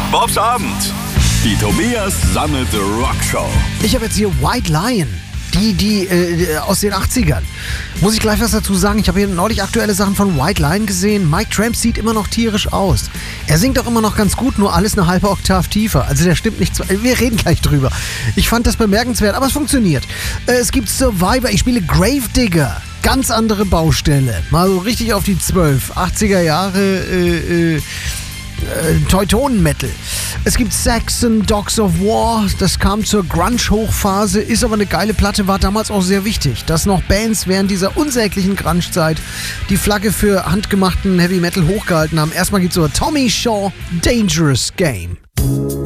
Bobs Abend. Die Tobias Sammelte Rockshow. Ich habe jetzt hier White Lion. Die aus den 80ern. Muss ich gleich was dazu sagen? Ich habe hier neulich aktuelle Sachen von White Lion gesehen. Mike Tramp sieht immer noch tierisch aus. Er singt auch immer noch ganz gut, nur alles eine halbe Oktav tiefer. Also der stimmt nicht. Wir reden gleich drüber. Ich fand das bemerkenswert, aber es funktioniert. Es gibt Survivor. Ich spiele Gravedigger. Ganz andere Baustelle. Mal so richtig auf die 12. 80er Jahre Teutonen-Metal. Es gibt Saxon, Dogs of War, das kam zur Grunge-Hochphase, ist aber eine geile Platte, war damals auch sehr wichtig, dass noch Bands während dieser unsäglichen Grunge-Zeit die Flagge für handgemachten Heavy Metal hochgehalten haben. Erstmal gibt's so Tommy Shaw, Dangerous Game.